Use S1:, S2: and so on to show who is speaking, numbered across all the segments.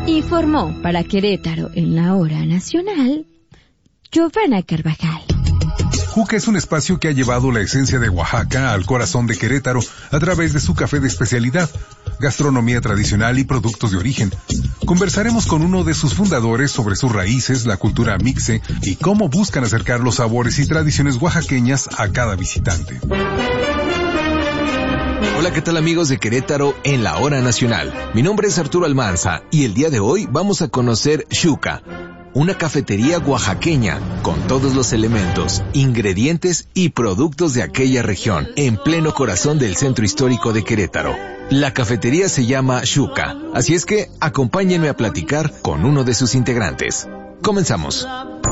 S1: Informó para Querétaro en la Hora Nacional, Giovanna Carvajal.
S2: Juca es un espacio que ha llevado la esencia de Oaxaca al corazón de Querétaro a través de su café de especialidad, gastronomía tradicional y productos de origen. Conversaremos con uno de sus fundadores sobre sus raíces, la cultura mixe y cómo buscan acercar los sabores y tradiciones oaxaqueñas a cada visitante.
S3: Hola, ¿qué tal amigos de Querétaro en la Hora Nacional? Mi nombre es Arturo Almanza y el día de hoy vamos a conocer Xuca, una cafetería oaxaqueña con todos los elementos, ingredientes y productos de aquella región, en pleno corazón del centro histórico de Querétaro. La cafetería se llama Xuca, así es que acompáñenme a platicar con uno de sus integrantes. Comenzamos.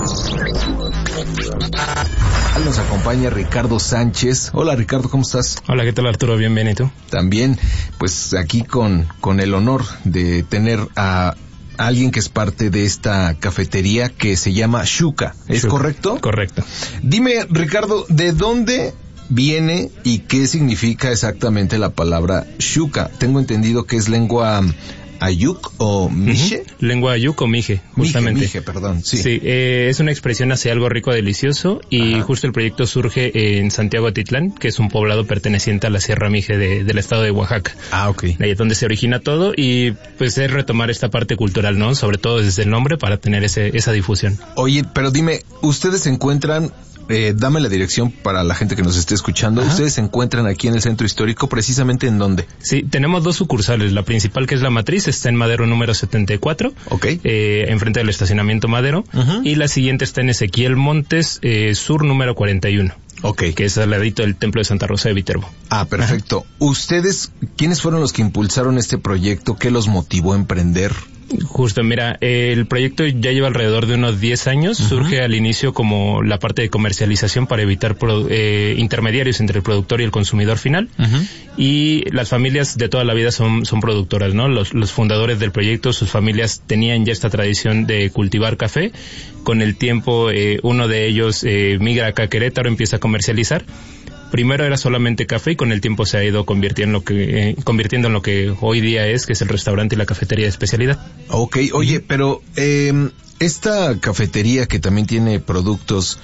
S3: Nos acompaña Ricardo Sánchez. Hola Ricardo, ¿cómo estás?
S4: Hola, ¿qué tal Arturo? Bien, ¿y tú?
S3: También, pues aquí con el honor de tener a alguien que es parte de esta cafetería que se llama Xuca, ¿es correcto?
S4: Correcto.
S3: Dime, Ricardo, ¿de dónde viene y qué significa exactamente la palabra Xuca? Tengo entendido que es lengua ayuk o miche.
S4: Lengua ayuk o mije, justamente.
S3: Mije, perdón. Sí,
S4: es una expresión hacia algo rico, delicioso, y justo el proyecto surge en Santiago Atitlán, que es un poblado perteneciente a la Sierra Mije del estado de Oaxaca.
S3: Ah, ok.
S4: Ahí es donde se origina todo y pues es retomar esta parte cultural, ¿no? Sobre todo desde el nombre para tener esa difusión.
S3: Oye, pero dime, ¿ustedes se encuentran... dame la dirección para la gente que nos esté escuchando.
S4: Ajá.
S3: Ustedes se encuentran aquí en el centro histórico, precisamente ¿en dónde?
S4: Sí, tenemos dos sucursales. La principal, que es la Matriz, está en Madero número 74.
S3: Ok.
S4: Enfrente del estacionamiento Madero. Uh-huh. Y la siguiente está en Ezequiel Montes, Sur número 41.
S3: Ok.
S4: Que es al ladito del Templo de Santa Rosa de Viterbo.
S3: Ah, perfecto. Ajá. ¿Ustedes, quiénes fueron los que impulsaron este proyecto? ¿Qué los motivó a emprender?
S4: Justo, mira, el proyecto ya lleva alrededor de unos 10 años. Uh-huh. Surge al inicio como la parte de comercialización para evitar intermediarios entre el productor y el consumidor final. Uh-huh. Y las familias de toda la vida son productoras, ¿no? Los fundadores del proyecto, sus familias tenían ya esta tradición de cultivar café. Con el tiempo, uno de ellos migra acá a Querétaro, empieza a comercializar. Primero era solamente café y con el tiempo se ha ido convirtiendo en lo que hoy día es, que es el restaurante y la cafetería de especialidad.
S3: Ok, oye, pero esta cafetería que también tiene productos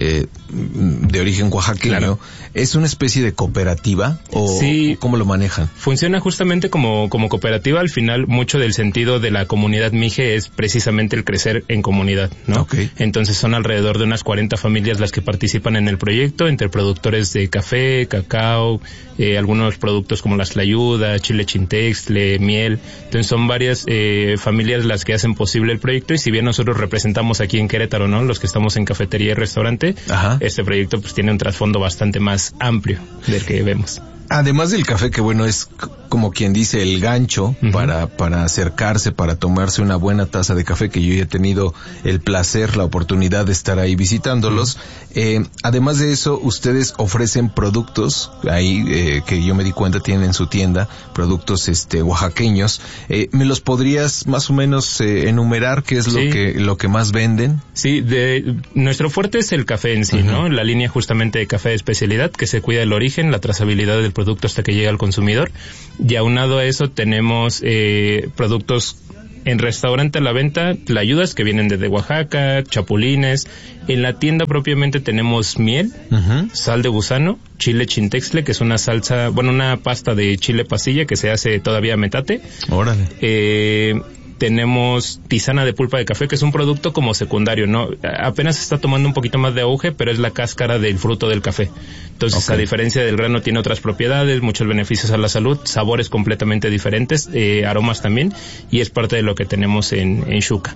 S3: de origen oaxaqueño, claro, ¿es una especie de cooperativa o sí, cómo lo manejan?
S4: Funciona justamente como cooperativa. Al final, mucho del sentido de la comunidad mije es precisamente el crecer en comunidad, ¿no?
S3: Okay.
S4: Entonces son alrededor de unas 40 familias las que participan en el proyecto, entre productores de café, cacao, algunos productos como las tlayudas, chile chintextle, miel. Entonces son varias familias las que hacen posible el proyecto, y si bien nosotros representamos aquí en Querétaro, ¿no?, los que estamos en cafetería y restaurante, ajá, este proyecto pues tiene un trasfondo bastante más amplio del que vemos.
S3: Además del café, que bueno, es como quien dice el gancho, uh-huh, para acercarse, para tomarse una buena taza de café, que yo ya he tenido el placer, la oportunidad de estar ahí visitándolos. Uh-huh. Además de eso, ustedes ofrecen productos ahí, que yo me di cuenta tienen en su tienda, productos oaxaqueños. ¿Me los podrías más o menos enumerar qué es sí, lo que más venden?
S4: Sí, nuestro fuerte es el café en sí, uh-huh, ¿no? La línea justamente de café de especialidad, que se cuida el origen, la trazabilidad del producto hasta que llega al consumidor. Y aunado a eso tenemos productos en restaurante a la venta, tlayudas que vienen desde Oaxaca, chapulines. En la tienda propiamente tenemos miel, uh-huh, sal de gusano, chile chintextle, que es una salsa, una pasta de chile pasilla que se hace todavía a metate.
S3: Órale.
S4: Tenemos tisana de pulpa de café, que es un producto como secundario, ¿no? Apenas está tomando un poquito más de auge, pero es la cáscara del fruto del café. Entonces, okay, a diferencia del grano, tiene otras propiedades, muchos beneficios a la salud, sabores completamente diferentes, aromas también, y es parte de lo que tenemos en Xuca.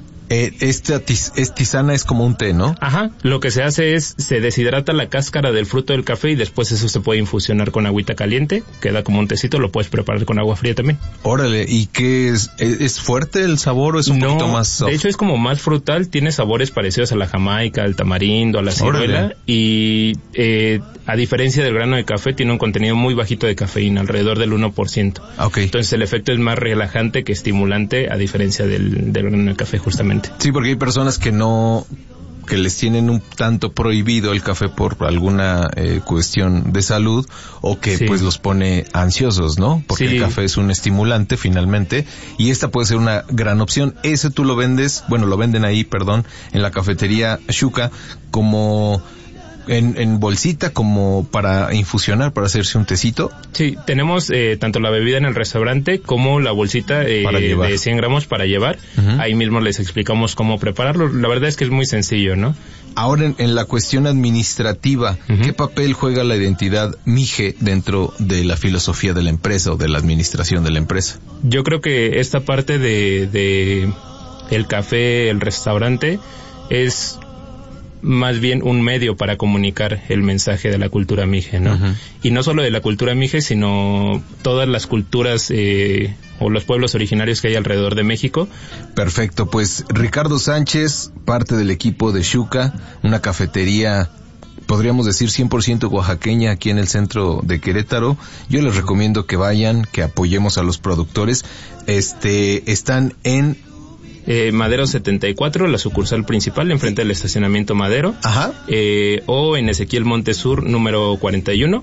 S3: Tisana es como un té, ¿no?
S4: Ajá, lo que se hace es, se deshidrata la cáscara del fruto del café y después eso se puede infusionar con agüita caliente, queda como un tecito, lo puedes preparar con agua fría también.
S3: Órale, ¿y qué es? ¿Es fuerte el sabor o es un poquito más soft?
S4: De hecho es como más frutal, tiene sabores parecidos a la jamaica, al tamarindo, a la ciruela. Y a diferencia del grano de café, tiene un contenido muy bajito de cafeína, alrededor del 1%.
S3: Okay.
S4: Entonces el efecto es más relajante que estimulante, a diferencia del grano de café justamente.
S3: Sí, porque hay personas que no que les tienen un tanto prohibido el café por alguna cuestión de salud, o que pues los pone ansiosos, ¿no? Porque el café es un estimulante finalmente, y esta puede ser una gran opción. Ese tú lo venden ahí, en la cafetería Xuca, como en bolsita, como para infusionar, para hacerse un tecito.
S4: Sí, tenemos tanto la bebida en el restaurante como la bolsita de 100 gramos para llevar. Uh-huh. Ahí mismo les explicamos cómo prepararlo. La verdad es que es muy sencillo, ¿no?
S3: Ahora, en la cuestión administrativa, uh-huh, ¿qué papel juega la identidad Mije dentro de la filosofía de la empresa o de la administración de la empresa?
S4: Yo creo que esta parte de el café, el restaurante, es más bien un medio para comunicar el mensaje de la cultura Mije, ¿no? Uh-huh. Y no solo de la cultura Mije, sino todas las culturas o los pueblos originarios que hay alrededor de México.
S3: Perfecto, pues Ricardo Sánchez, parte del equipo de Xuca, una cafetería, podríamos decir 100% oaxaqueña aquí en el centro de Querétaro. Yo les recomiendo que vayan, que apoyemos a los productores. Están en
S4: Madero 74, la sucursal principal, enfrente del estacionamiento Madero.
S3: Ajá.
S4: O en Ezequiel Montesur, número 41.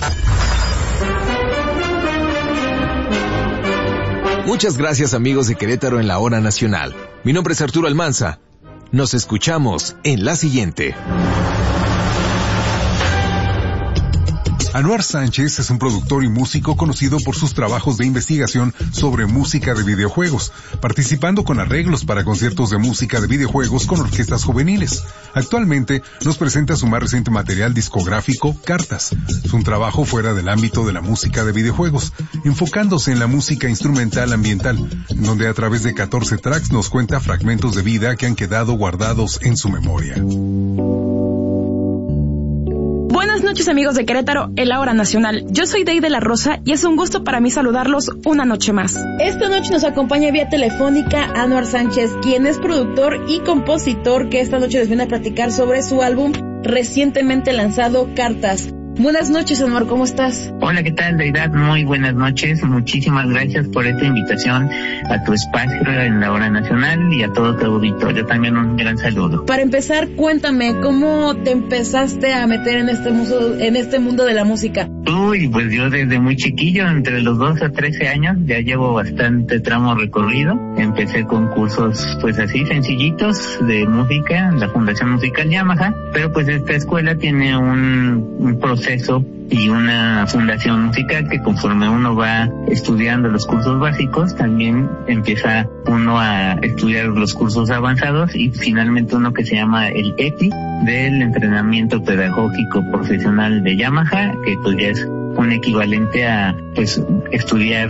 S3: Muchas gracias, amigos de Querétaro en la Hora Nacional. Mi nombre es Arturo Almanza. Nos escuchamos en la siguiente.
S2: Anuar Sánchez es un productor y músico conocido por sus trabajos de investigación sobre música de videojuegos, participando con arreglos para conciertos de música de videojuegos con orquestas juveniles. Actualmente nos presenta su más reciente material discográfico, Cartas. Es un trabajo fuera del ámbito de la música de videojuegos, enfocándose en la música instrumental ambiental, en donde a través de 14 tracks nos cuenta fragmentos de vida que han quedado guardados en su memoria.
S5: Buenas noches, amigos de Querétaro, en la Hora Nacional. Yo soy Dey de la Rosa y es un gusto para mí saludarlos una noche más. Esta noche nos acompaña vía telefónica Anuar Sánchez, quien es productor y compositor, que esta noche nos viene a platicar sobre su álbum recientemente lanzado, Cartas. Buenas noches, Anuar, ¿cómo estás?
S6: Hola, ¿qué tal, Deidad? Muy buenas noches. Muchísimas gracias por esta invitación a tu espacio en la Hora Nacional y a todo tu auditorio. También un gran saludo.
S5: Para empezar, cuéntame, ¿cómo te empezaste a meter en este mundo de la música?
S6: Uy, pues yo desde muy chiquillo, entre los 12 a 13 años, ya llevo bastante tramo recorrido. Empecé con cursos, pues así, sencillitos de música en la Fundación Musical Yamaha, pero pues esta escuela tiene un proceso y una fundación musical que conforme uno va estudiando los cursos básicos, también empieza uno a estudiar los cursos avanzados y finalmente uno que se llama el EPI, del entrenamiento pedagógico profesional de Yamaha, que pues ya es un equivalente a pues estudiar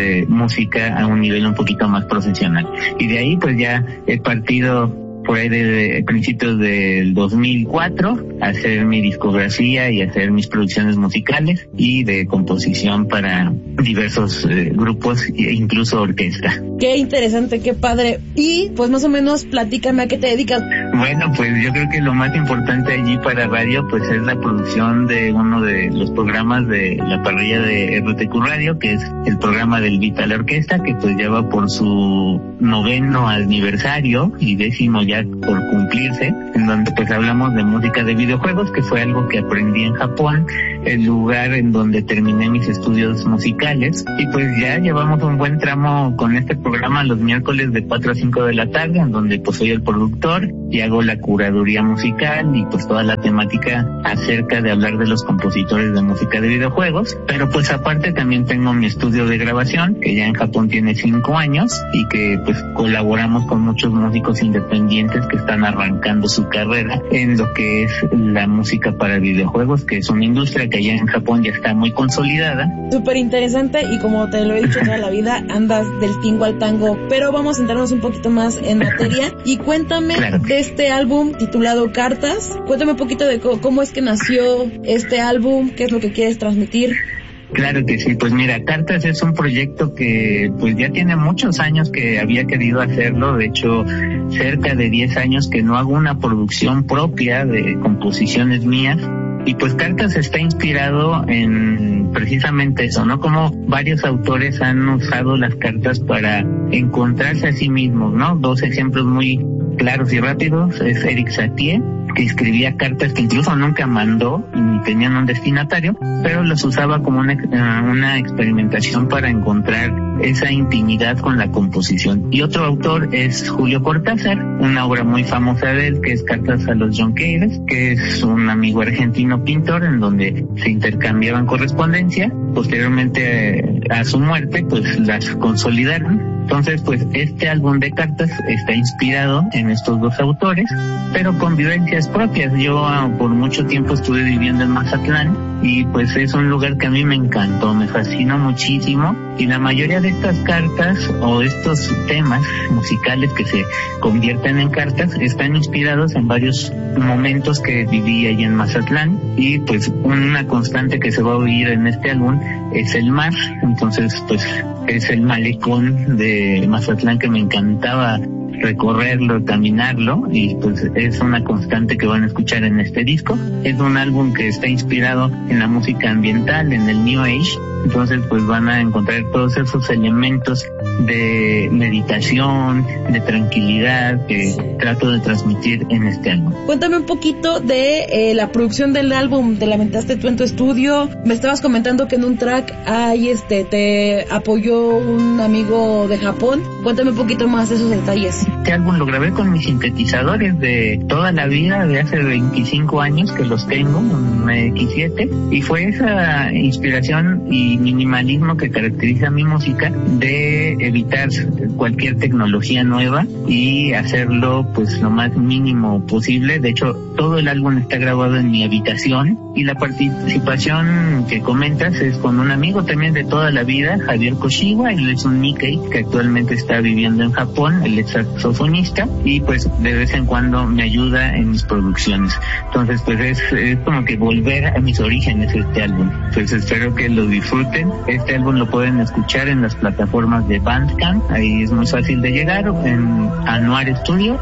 S6: música a un nivel un poquito más profesional. Y de ahí pues ya he partido por ahí de principios del 2004 a hacer mi discografía y hacer mis producciones musicales y de composición para diversos grupos e incluso orquesta.
S5: Qué interesante, qué padre. Y pues más o menos platícame a qué te dedicas.
S6: Bueno, pues yo creo que lo más importante allí para radio pues es la producción de uno de los programas de la parrilla de RTQ Radio, que es el programa del Vital Orquesta, que pues ya va por su 9º aniversario y 10º ya por cumplirse, en donde pues hablamos de música de videojuegos, que fue algo que aprendí en Japón, el lugar en donde terminé mis estudios musicales, y pues ya llevamos un buen tramo con este programa los miércoles de 4 a 5 de la tarde, en donde pues soy el productor y hago la curaduría musical y pues toda la temática acerca de hablar de los compositores de música de videojuegos, pero pues aparte también tengo mi estudio de grabación, que ya en Japón tiene 5 años, y que pues colaboramos con muchos músicos independientes que están arrancando su carrera en lo que es la música para videojuegos, que es una industria que allá en Japón ya está muy consolidada.
S5: Súper interesante, y como te lo he dicho toda la vida, andas del tingo al tango, pero vamos a centrarnos un poquito más en materia y cuéntame de este álbum titulado Cartas. Cuéntame un poquito de cómo es que nació este álbum, qué es lo que quieres transmitir.
S6: Claro que sí, pues mira, Cartas es un proyecto que pues ya tiene muchos años que había querido hacerlo, de hecho cerca de 10 años que no hago una producción propia de composiciones mías, y pues Cartas está inspirado en precisamente eso, ¿no? Como varios autores han usado las cartas para encontrarse a sí mismos, ¿no? 2 ejemplos muy claros y rápidos es Eric Satie, que escribía cartas que incluso nunca mandó ni tenían un destinatario, pero los usaba como una experimentación para encontrar esa intimidad con la composición. Y otro autor es Julio Cortázar, una obra muy famosa de él que es Cartas a los Jonqueiros, que es un amigo argentino pintor en donde se intercambiaban correspondencia. Posteriormente a su muerte pues las consolidaron. Entonces, pues este álbum de cartas está inspirado en estos dos autores, pero con vivencias propias. Yo por mucho tiempo estuve viviendo en Mazatlán y pues es un lugar que a mí me encantó, me fascinó muchísimo, y la mayoría de estas cartas o estos temas musicales que se convierten en cartas están inspirados en varios momentos que viví ahí en Mazatlán, y pues una constante que se va a oír en este álbum es el mar. Entonces pues es el malecón de Mazatlán que me encantaba recorrerlo, caminarlo, y pues es una constante que van a escuchar en este disco. Es un álbum que está inspirado en la música ambiental, en el New Age. Entonces pues van a encontrar todos esos elementos de meditación, de tranquilidad que trato de transmitir en este álbum.
S5: Cuéntame un poquito de la producción del álbum. Te lamentaste tú en tu estudio, me estabas comentando que en un track te apoyó un amigo de Japón. Cuéntame un poquito más de esos detalles.
S6: Este álbum lo grabé con mis sintetizadores de toda la vida, de hace 25 años que los tengo, un X7, y fue esa inspiración y minimalismo que caracteriza mi música, de evitar cualquier tecnología nueva y hacerlo pues lo más mínimo posible. De hecho, todo el álbum está grabado en mi habitación, y la participación que comentas es con un amigo también de toda la vida, Javier Koshiwa. Él es un Nikkei que actualmente está viviendo en Japón, él es saxofonista, y pues de vez en cuando me ayuda en mis producciones. Entonces pues es como que volver a mis orígenes este álbum. Pues espero que lo disfruten. Este álbum lo pueden escuchar en las plataformas de Bandcamp, ahí es muy fácil de llegar, en Anuar Studio,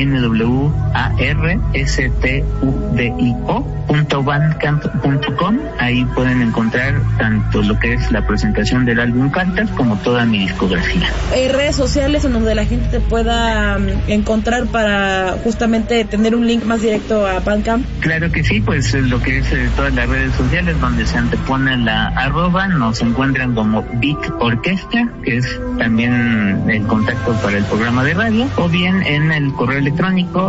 S6: ANWARSTUDIO.bandcamp.com. Ahí pueden encontrar tanto lo que es la presentación del álbum Cartas como toda mi discografía.
S5: Redes sociales en donde la gente te pueda encontrar para justamente tener un link más directo a Bandcamp.
S6: Claro que sí, pues lo que es todas las redes sociales donde se antepone la @ nos encuentran como Beat Orquesta, que es también el contacto para el programa de radio, o bien en el correo electrónico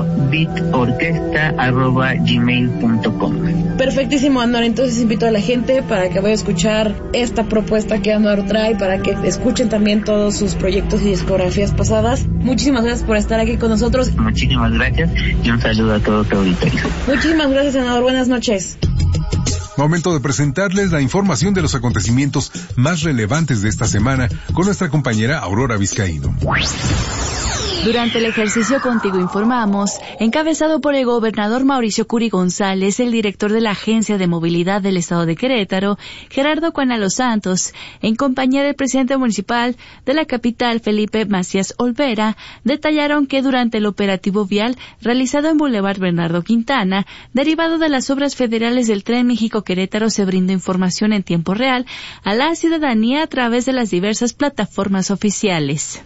S6: beatorquesta@gmail.com.
S5: Perfectísimo, Anuar. Entonces invito a la gente para que vaya a escuchar esta propuesta que Anuar trae, para que escuchen también todos sus proyectos y discografías pasadas. Muchísimas gracias por estar aquí con nosotros.
S6: Muchísimas gracias y un saludo a todo tu auditorio.
S5: Muchísimas gracias, Anuar. Buenas noches.
S2: Momento de presentarles la información de los acontecimientos más relevantes de esta semana con nuestra compañera Aurora Vizcaíno.
S7: Durante el ejercicio Contigo Informamos, encabezado por el gobernador Mauricio Curi González, el director de la Agencia de Movilidad del Estado de Querétaro, Gerardo Cuanalo Santos, en compañía del presidente municipal de la capital, Felipe Macías Olvera, detallaron que durante el operativo vial realizado en Boulevard Bernardo Quintana, derivado de las obras federales del Tren México-Querétaro, se brindó información en tiempo real a la ciudadanía a través de las diversas plataformas oficiales.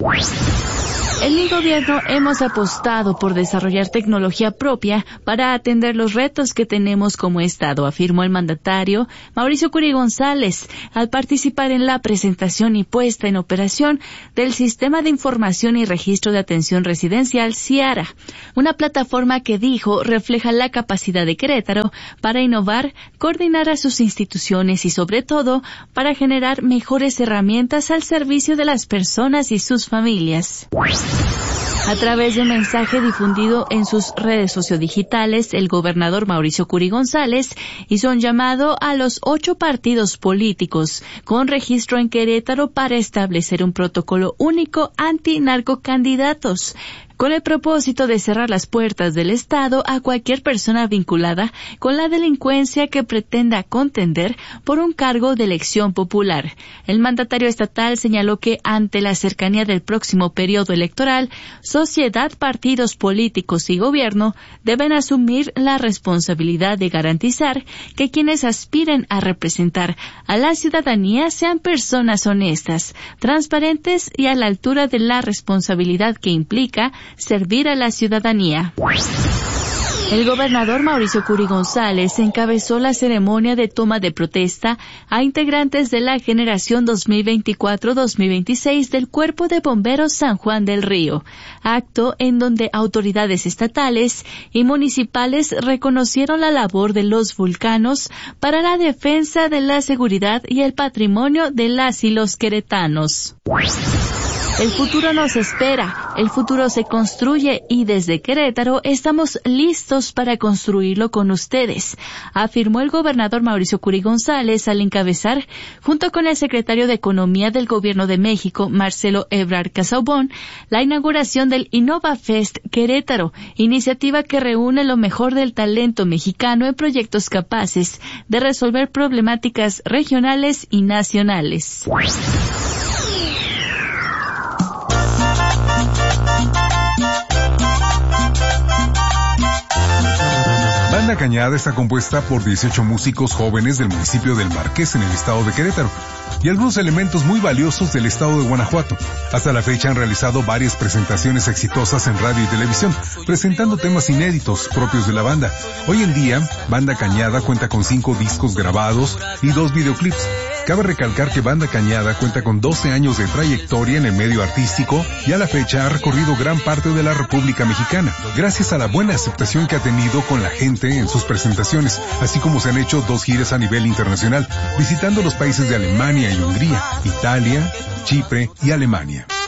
S7: En mi gobierno hemos apostado por desarrollar tecnología propia para atender los retos que tenemos como Estado, afirmó el mandatario Mauricio Curi González al participar en la presentación y puesta en operación del Sistema de Información y Registro de Atención Residencial, CIARA, una plataforma que dijo refleja la capacidad de Querétaro para innovar, coordinar a sus instituciones y sobre todo para generar mejores herramientas al servicio de las personas y sus familias. A través de un mensaje difundido en sus redes sociodigitales, el gobernador Mauricio Curi González hizo un llamado a los 8 partidos políticos con registro en Querétaro para establecer un protocolo único anti-narcocandidatos, con el propósito de cerrar las puertas del Estado a cualquier persona vinculada con la delincuencia que pretenda contender por un cargo de elección popular. El mandatario estatal señaló que ante la cercanía del próximo periodo electoral, sociedad, partidos políticos y gobierno deben asumir la responsabilidad de garantizar que quienes aspiren a representar a la ciudadanía sean personas honestas, transparentes y a la altura de la responsabilidad que implica servir a la ciudadanía. El gobernador Mauricio Curi González encabezó la ceremonia de toma de protesta a integrantes de la generación 2024-2026 del Cuerpo de Bomberos San Juan del Río, acto en donde autoridades estatales y municipales reconocieron la labor de los vulcanos para la defensa de la seguridad y el patrimonio de las y los queretanos. El futuro nos espera, el futuro se construye y desde Querétaro estamos listos para construirlo con ustedes, afirmó el gobernador Mauricio Curi González al encabezar, junto con el secretario de Economía del Gobierno de México, Marcelo Ebrard Casaubon, la inauguración del Innova Fest Querétaro, iniciativa que reúne lo mejor del talento mexicano en proyectos capaces de resolver problemáticas regionales y nacionales.
S2: Banda Cañada está compuesta por 18 músicos jóvenes del municipio del Marqués en el estado de Querétaro y algunos elementos muy valiosos del estado de Guanajuato. Hasta la fecha han realizado varias presentaciones exitosas en radio y televisión, presentando temas inéditos propios de la banda. Hoy en día, Banda Cañada cuenta con 5 discos grabados y 2 videoclips. Cabe recalcar que Banda Cañada cuenta con 12 años de trayectoria en el medio artístico y a la fecha ha recorrido gran parte de la República Mexicana, gracias a la buena aceptación que ha tenido con la gente en sus presentaciones, así como se han hecho 2 giras a nivel internacional, visitando los países de Alemania y Hungría, Italia, Chipre y Alemania.